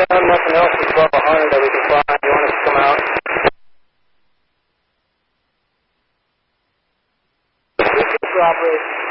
Nothing else is above 100 that we can fly. You want us to come out? This is for operation.